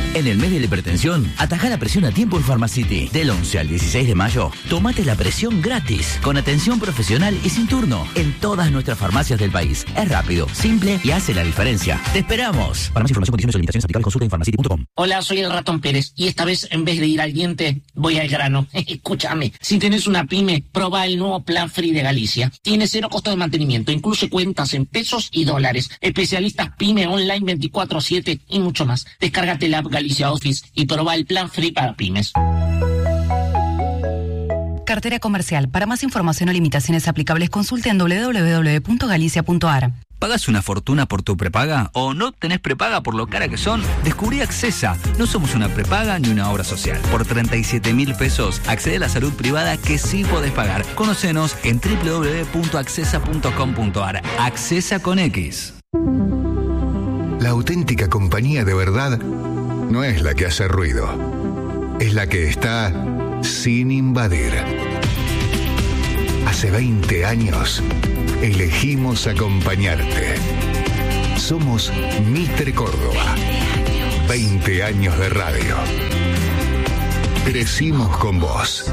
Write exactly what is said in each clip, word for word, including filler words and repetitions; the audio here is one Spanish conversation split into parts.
En el mes de la hipertensión, atajá la presión a tiempo en Pharmacity. Del once al dieciséis de mayo, tomate la presión gratis, con atención profesional y sin turno, en todas nuestras farmacias del país. Es rápido, simple y hace la diferencia. ¡Te esperamos! Para más información, condiciones o limitaciones aplicables, consulta en pharmacity punto com. Hola, soy el Ratón Pérez, y esta vez, en vez de ir al diente, voy al grano. Escúchame, si tenés una pyme, probá el nuevo Plan Free de Galicia. Tiene cero costo de mantenimiento, incluye cuentas en pesos y dólares, especialistas pyme online veinticuatro siete y mucho más. Descárgate la app Galicia Office y probá el Plan Free para pymes. Cartera comercial. Para más información o limitaciones aplicables, consulte en doble u doble u doble u punto galicia punto a r. ¿Pagas una fortuna por tu prepaga o no tenés prepaga por lo cara que son? Descubrí Accesa. No somos una prepaga ni una obra social. Por treinta y siete mil pesos accede a la salud privada que sí podés pagar. Conocenos en doble u doble u doble u punto accesa punto com punto a r. Accesa con X. La auténtica compañía de verdad no es la que hace ruido, es la que está sin invadir. Hace veinte años elegimos acompañarte. Somos Mitre Córdoba. veinte años de radio. Crecimos con vos.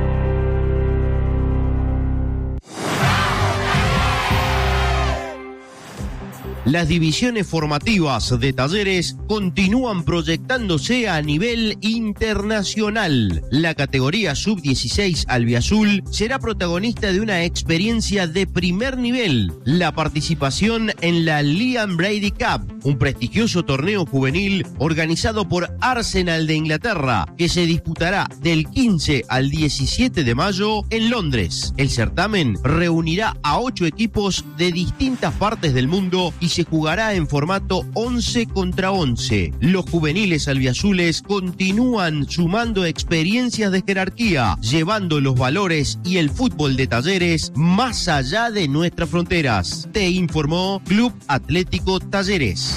Las divisiones formativas de Talleres continúan proyectándose a nivel internacional. La categoría sub dieciséis albiazul será protagonista de una experiencia de primer nivel, la participación en la Liam Brady Cup, un prestigioso torneo juvenil organizado por Arsenal de Inglaterra, que se disputará del quince al diecisiete de mayo en Londres. El certamen reunirá a ocho equipos de distintas partes del mundo y se jugará en formato once contra once. Los juveniles albiazules continúan sumando experiencias de jerarquía, llevando los valores y el fútbol de Talleres más allá de nuestras fronteras. Te informó Club Atlético Talleres.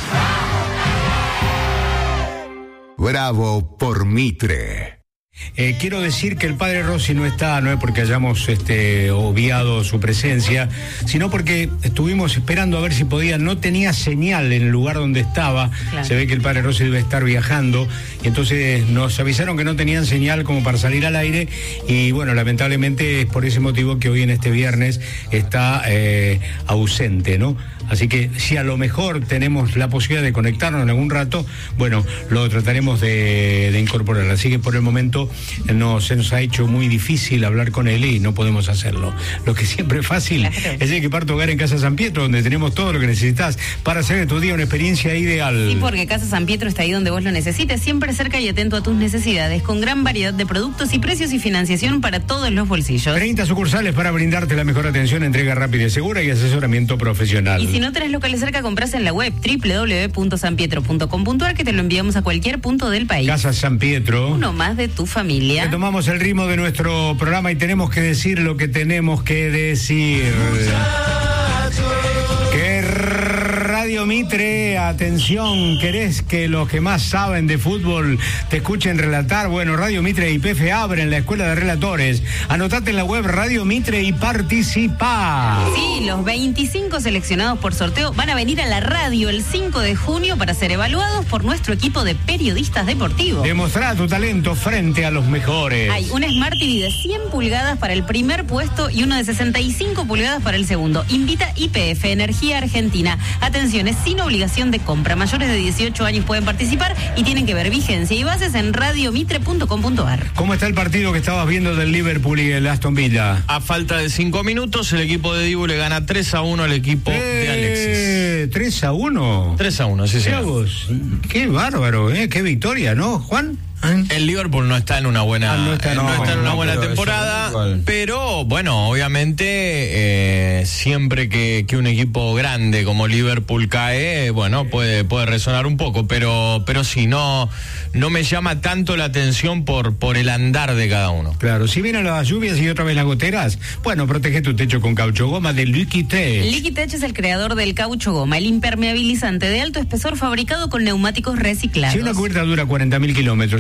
Bravo por Mitre. Eh, quiero decir que el padre Rossi no está, no es porque hayamos este, obviado su presencia, sino porque estuvimos esperando a ver si podía, no tenía señal en el lugar donde estaba, claro. Se ve que el padre Rossi debe estar viajando, y entonces nos avisaron que no tenían señal como para salir al aire, y bueno, lamentablemente es por ese motivo que hoy en este viernes está eh, ausente, ¿no? Así que si a lo mejor tenemos la posibilidad de conectarnos en algún rato, bueno, lo trataremos de, de incorporar. Así que por el momento no, se nos ha hecho muy difícil hablar con él y no podemos hacerlo. Lo que siempre es fácil, claro, es equipar tu hogar en Casa San Pietro, donde tenemos todo lo que necesitas para hacer de tu día una experiencia ideal. Sí, porque Casa San Pietro está ahí donde vos lo necesites, siempre cerca y atento a tus necesidades, con gran variedad de productos y precios y financiación para todos los bolsillos. treinta sucursales para brindarte la mejor atención, entrega rápida y segura y asesoramiento profesional. Y si no tenés locales cerca, compras en la web doble u doble u doble u punto san pietro punto com punto a r, que te lo enviamos a cualquier punto del país. Casa San Pietro. Uno más de tu familia. Retomamos el ritmo de nuestro programa y tenemos que decir lo que tenemos que decir. Que Radio Mitre, atención, ¿querés que los que más saben de fútbol te escuchen relatar? Bueno, Radio Mitre y P F abren la escuela de relatores. Anotate en la web Radio Mitre y participa. Sí, los veinticinco seleccionados por sorteo van a venir a la radio el cinco de junio para ser evaluados por nuestro equipo de periodistas deportivos. Demostrá tu talento frente a los mejores. Hay un Smart T V de cien pulgadas para el primer puesto y uno de sesenta y cinco pulgadas para el segundo. Invita Y P F, Energía Argentina. Atención, es sin obligación de compra. Mayores de dieciocho años pueden participar y tienen que ver vigencia y bases en radio mitre punto com punto a r. ¿Cómo está el partido que estabas viendo del Liverpool y el Aston Villa? A falta de cinco minutos, el equipo de Dibu le gana tres a uno al equipo eh, de Alexis. ¿tres a uno? tres a uno, sí, sí. Qué bárbaro, ¿eh? Qué victoria, ¿no, Juan? El Liverpool no está en una buena, ah, no está, no, no está en una no, buena pero temporada, pero bueno, obviamente eh, siempre que, que un equipo grande como Liverpool cae, bueno, puede puede resonar un poco, pero pero sí, no no me llama tanto la atención por por el andar de cada uno. Claro, si vienen las lluvias y otra vez las goteras, bueno, protege tu techo con caucho goma de Liquitech. Liquitech es el creador del caucho goma, el impermeabilizante de alto espesor fabricado con neumáticos reciclados. Si una cubierta dura cuarenta mil kilómetros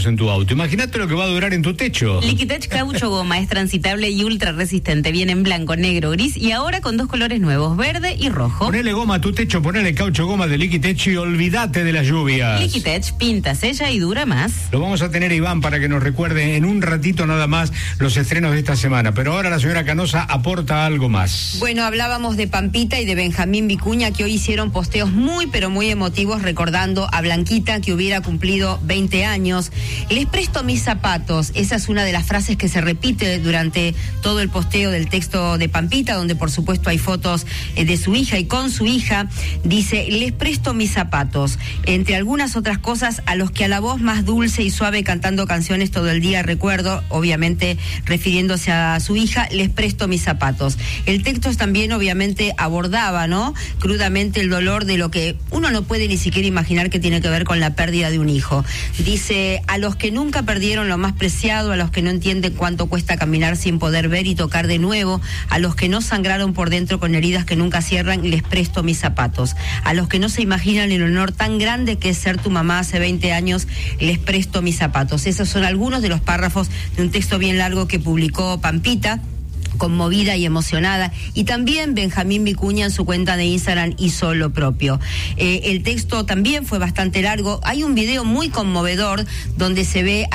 zapatos en tu auto. Imagínate lo que va a durar en tu techo. Liquitech Caucho Goma es transitable y ultra resistente. Viene en blanco, negro, gris y ahora con dos colores nuevos, verde y rojo. Ponele goma a tu techo, ponele caucho goma de Liquitech y olvídate de las lluvias. Liquitech pinta, sella y dura más. Lo vamos a tener, Iván, para que nos recuerde en un ratito nada más los estrenos de esta semana. Pero ahora la señora Canosa aporta algo más. Bueno, hablábamos de Pampita y de Benjamín Vicuña, que hoy hicieron posteos muy pero muy emotivos recordando a Blanquita, que hubiera cumplido veinte años. Les presto mis zapatos, esa es una de las frases que se repite durante todo el posteo del texto de Pampita, donde por supuesto hay fotos eh, de su hija y con su hija. Dice, les presto mis zapatos, entre algunas otras cosas, a los que a la voz más dulce y suave cantando canciones todo el día recuerdo, obviamente refiriéndose a su hija, les presto mis zapatos. El texto también obviamente abordaba, ¿no?, crudamente el dolor de lo que uno no puede ni siquiera imaginar que tiene que ver con la pérdida de un hijo. Dice, a los que nunca perdieron lo más preciado, a los que no entienden cuánto cuesta caminar sin poder ver y tocar de nuevo, a los que no sangraron por dentro con heridas que nunca cierran, les presto mis zapatos. A los que no se imaginan el honor tan grande que es ser tu mamá hace veinte años, les presto mis zapatos. Esos son algunos de los párrafos de un texto bien largo que publicó Pampita, conmovida y emocionada, y también Benjamín Vicuña en su cuenta de Instagram hizo lo propio. Eh, el texto también fue bastante largo. Hay un video muy conmovedor donde se ve